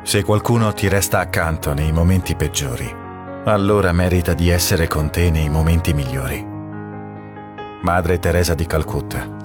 Se qualcuno ti resta accanto nei momenti peggiori, allora merita di essere con te nei momenti migliori. Madre Teresa di Calcutta.